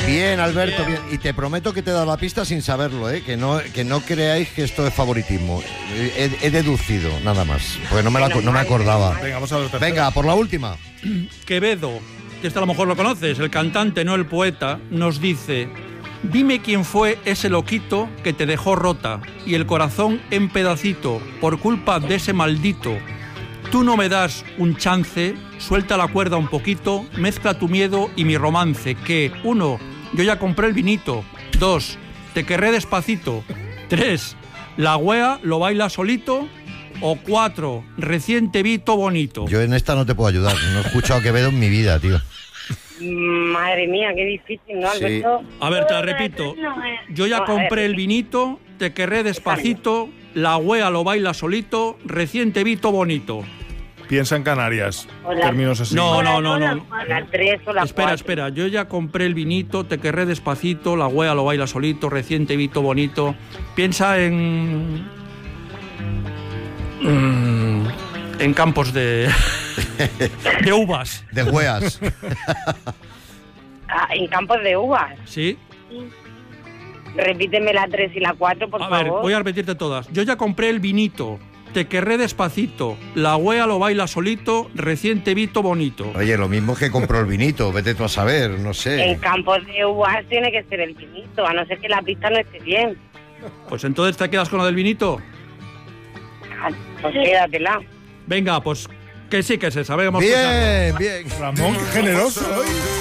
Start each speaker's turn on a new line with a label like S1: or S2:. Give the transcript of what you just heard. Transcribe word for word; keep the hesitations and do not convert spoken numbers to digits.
S1: Bien, Alberto, bien. Y te prometo que te he dado la pista sin saberlo, ¿eh? Que no, que no creáis que esto es favoritismo. He, he deducido, nada más. Porque no me, la, no me acordaba.
S2: Venga, vamos a ver.
S1: Venga, por la última.
S3: Quevedo, que este a lo mejor lo conoces, el cantante, no el poeta, nos dice: dime quién fue ese loquito que te dejó rota y el corazón en pedacito por culpa de ese maldito. Tú no me das un chance, suelta la cuerda un poquito, mezcla tu miedo y mi romance, que, uno, yo ya compré el vinito, dos, te querré despacito, tres, la wea lo baila solito, o cuatro, recién te vi to bonito.
S1: Yo en esta no te puedo ayudar, no he escuchado a Quevedo en mi vida, tío.
S4: Madre mía, qué difícil, ¿no, Alberto?
S1: Sí.
S3: A ver, te la repito, yo ya compré el vinito, te querré despacito, la wea lo baila solito, recién te vi to bonito.
S2: Piensa en Canarias.
S4: Hola.
S2: Términos así.
S3: No, no, no, no.
S4: La tres o la
S3: Espera,
S4: cuatro.
S3: espera, yo ya compré el vinito, te querré despacito, la wea lo baila solito, recién te vi to bonito. Piensa en... Mm, en campos de... de uvas.
S1: De hueas.
S4: Ah, en campos de uvas.
S3: ¿Sí?
S4: Repíteme la tres y la cuatro, por
S3: A
S4: favor.
S3: ver, voy a repetirte todas. Yo ya compré el vinito, te querré despacito, la wea lo baila solito, recién te vi to bonito.
S1: Oye, lo mismo que compró el vinito, vete tú a saber, no sé.
S4: En campos de uvas tiene que ser el vinito, a no ser que la pista no esté bien.
S3: Pues entonces te quedas con lo del vinito.
S4: Ah, pues quédatela.
S3: Venga, pues que sí que se sabemos.
S1: Bien, bien.
S2: Ramón, qué generoso hoy.